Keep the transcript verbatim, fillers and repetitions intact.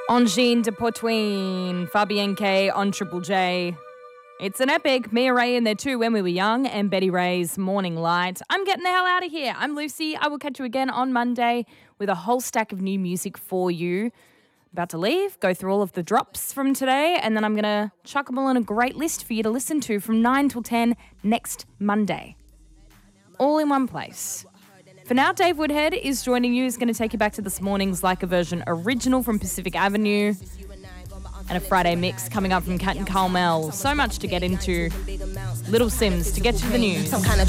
Angine de Portween, Fabienne K on Triple J. It's an epic. Mia Ray in there too, When We Were Young, and Betty Ray's Morning Light. I'm getting the hell out of here. I'm Lucy. I will catch you again on Monday with a whole stack of new music for you. About to leave, go through all of the drops from today, and then I'm going to chuck them all in a great list for you to listen to from nine till ten next Monday. All in one place. For now, Dave Woodhead is joining you. He's going to take you back to this morning's Like a Version original from Pacific Avenue. And a Friday mix coming up from Cat and Carmel. So much to get into. Little Sims to get you the news. Some kind of